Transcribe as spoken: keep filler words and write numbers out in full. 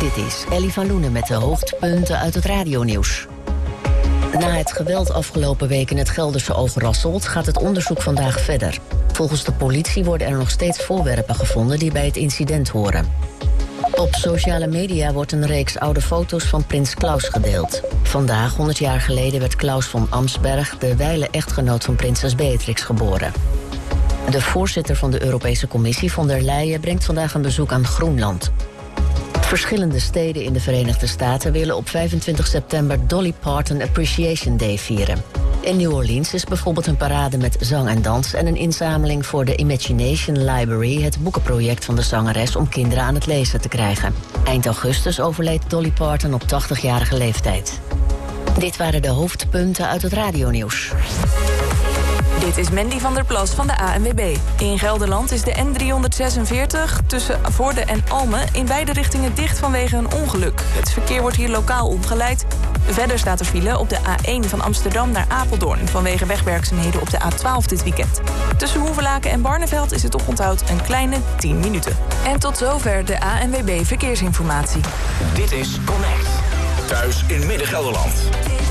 Dit is Ellie van Loenen met de hoofdpunten uit het radionieuws. Na het geweld afgelopen week in het Gelderse Overasselt gaat het onderzoek vandaag verder. Volgens de politie worden er nog steeds voorwerpen gevonden die bij het incident horen. Op sociale media wordt een reeks oude foto's van prins Klaus gedeeld. Vandaag, honderd jaar geleden, werd Klaus von Amsberg, de wijle echtgenoot van prinses Beatrix, geboren. De voorzitter van de Europese Commissie, von der Leyen, brengt vandaag een bezoek aan Groenland. Verschillende steden in de Verenigde Staten willen op vijfentwintig september Dolly Parton Appreciation Day vieren. In New Orleans is bijvoorbeeld een parade met zang en dans en een inzameling voor de Imagination Library, het boekenproject van de zangeres om kinderen aan het lezen te krijgen. Eind augustus overleed Dolly Parton op tachtigjarige leeftijd. Dit waren de hoofdpunten uit het radionieuws. Dit is Mandy van der Plas van de A N W B. In Gelderland is de N driehonderdzesenveertig tussen Voorde en Almen in beide richtingen dicht vanwege een ongeluk. Het verkeer wordt hier lokaal omgeleid. Verder staat er file op de A één van Amsterdam naar Apeldoorn vanwege wegwerkzaamheden op de A twaalf dit weekend. Tussen Hoevelaken en Barneveld is het oponthoud een kleine tien minuten. En tot zover de A N W B Verkeersinformatie. Dit is Connect. Thuis in Midden-Gelderland.